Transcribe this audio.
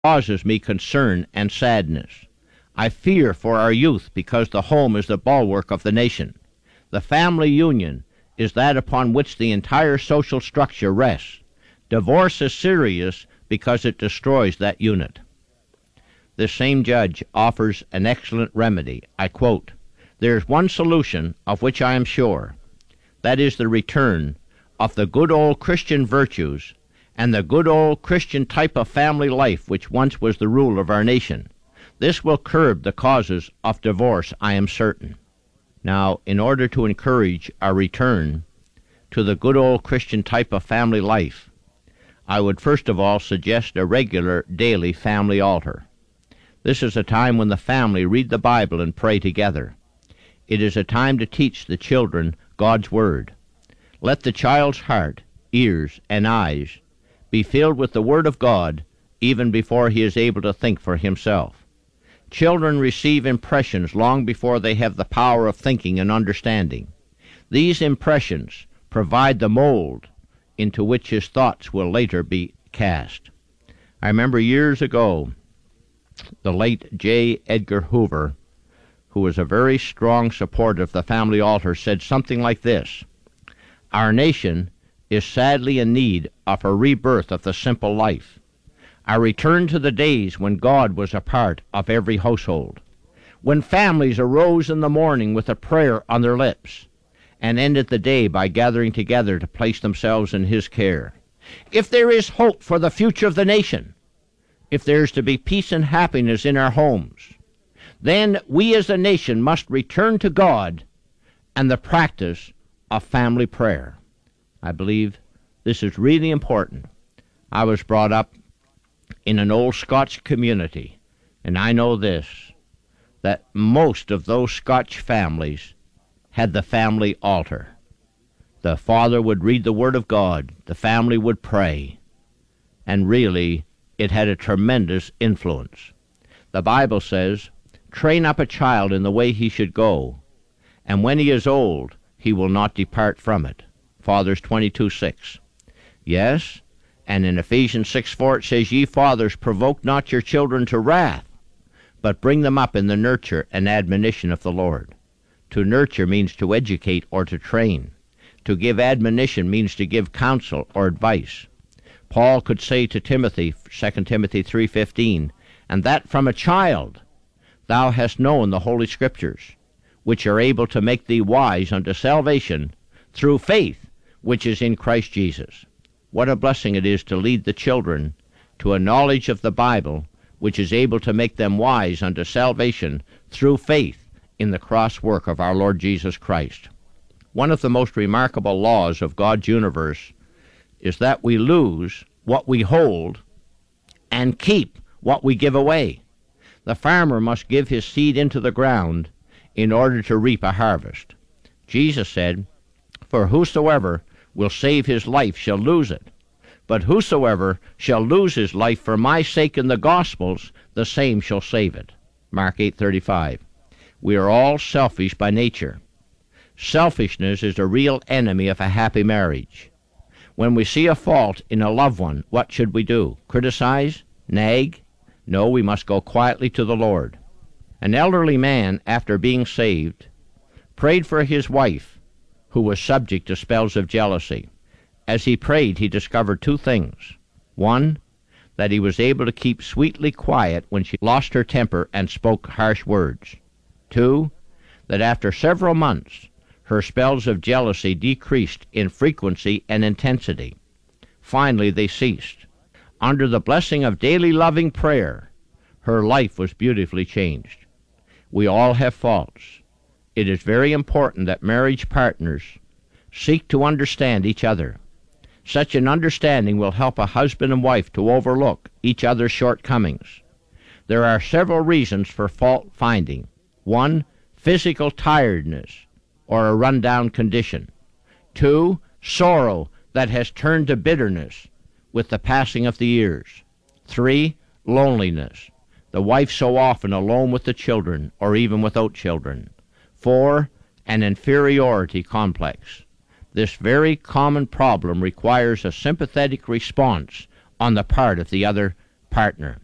causes me concern and sadness. I fear for our youth because the home is the bulwark of the nation. The family union is that upon which the entire social structure rests. Divorce is serious because it destroys that unit. This same judge offers an excellent remedy. I quote, "There is one solution of which I am sure. That is the return of the good old Christian virtues and the good old Christian type of family life which once was the rule of our nation. This will curb the causes of divorce, I am certain." Now, in order to encourage a return to the good old Christian type of family life, I would first of all suggest a regular daily family altar. This is a time when the family read the Bible and pray together. It is a time to teach the children God's Word. Let the child's heart, ears, and eyes be filled with the Word of God even before he is able to think for himself. Children receive impressions long before they have the power of thinking and understanding. These impressions provide the mold into which his thoughts will later be cast. I remember years ago, the late J. Edgar Hoover, who was a very strong supporter of the family altar, said something like this: "Our nation is sadly in need of a rebirth of the simple life, a return to the days when God was a part of every household, when families arose in the morning with a prayer on their lips and ended the day by gathering together to place themselves in His care. If there is hope for the future of the nation, if there is to be peace and happiness in our homes, then we as a nation must return to God and the practice of family prayer." I believe this is really important. I was brought up in an old Scotch community, and I know this, that most of those Scotch families had the family altar. The father would read the Word of God, the family would pray, and really it had a tremendous influence. The Bible says, "Train up a child in the way he should go, and when he is old, he will not depart from it." Fathers 22:6. Yes, and in Ephesians 6:4 it says, "Ye fathers, provoke not your children to wrath, but bring them up in the nurture and admonition of the Lord." To nurture means to educate or to train. To give admonition means to give counsel or advice. Paul could say to Timothy, 2 Timothy 3:15, "And that from a child thou hast known the Holy Scriptures, which are able to make thee wise unto salvation through faith which is in Christ Jesus." What a blessing it is to lead the children to a knowledge of the Bible which is able to make them wise unto salvation through faith in the cross work of our Lord Jesus Christ. One of the most remarkable laws of God's universe is that we lose what we hold and keep what we give away. The farmer must give his seed into the ground in order to reap a harvest. Jesus said, "For whosoever will save his life shall lose it, but whosoever shall lose his life for my sake in the Gospels, the same shall save it." Mark 8:35. We are all selfish by nature. Selfishness is a real enemy of a happy marriage. When we see a fault in a loved one, what should we do? Criticize? Nag? No, we must go quietly to the Lord. An elderly man, after being saved, prayed for his wife, who was subject to spells of jealousy. As he prayed, he discovered two things. One, that he was able to keep sweetly quiet when she lost her temper and spoke harsh words. Two, that after several months, her spells of jealousy decreased in frequency and intensity. Finally, they ceased. Under the blessing of daily loving prayer, her life was beautifully changed. We all have faults. It is very important that marriage partners seek to understand each other. Such an understanding will help a husband and wife to overlook each other's shortcomings. There are several reasons for fault finding. One, physical tiredness or a run-down condition. Two, sorrow that has turned to bitterness with the passing of the years. Three, loneliness. The wife so often alone with the children or even without children. Four, an inferiority complex. This very common problem requires a sympathetic response on the part of the other partner.